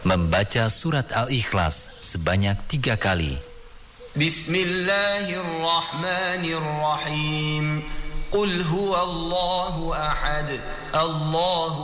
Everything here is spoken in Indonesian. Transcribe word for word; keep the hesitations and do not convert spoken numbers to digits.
membaca surat Al-Ikhlas sebanyak tiga kali. Bismillahirrahmanirrahim. Qul huwallahu ahad, Allahu